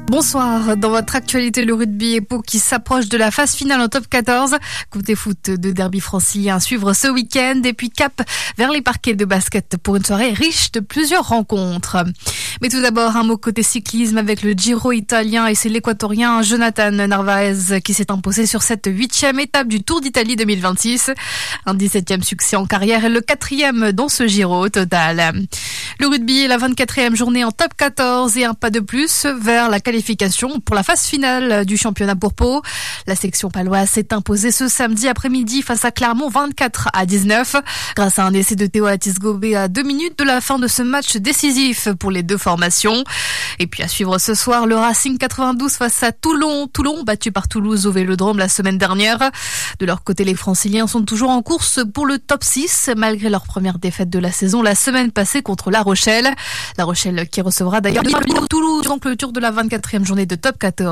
Bonsoir, dans votre actualité, le rugby et Pau qui s'approche de la phase finale en top 14. Côté foot de derby francilien à suivre ce week-end et puis cap vers les parquets de basket pour une soirée riche de plusieurs rencontres. Mais tout d'abord, un mot côté cyclisme avec le Giro italien et c'est l'équatorien Jonathan Narvaez qui s'est imposé sur cette 8e étape du Tour d'Italie 2026. Un 17e succès en carrière et le 4e dans ce Giro au total. Le rugby est la 24e journée en top 14 et un pas de plus vers la qualification pour la phase finale du championnat pour Pau. La section paloise s'est imposée ce samedi après-midi face à Clermont 24-19 grâce à un essai de Théo Atis-Gobé à 2 minutes de la fin de ce match décisif pour les deux formations. Et puis à suivre ce soir, le Racing 92 face à Toulon. Toulon battu par Toulouse au Vélodrome la semaine dernière. De leur côté, les Franciliens sont toujours en course pour le top 6 malgré leur première défaite de la saison la semaine passée contre La Rochelle. La Rochelle qui recevra d'ailleurs Toulouse en clôture de la 24e journée de top 14.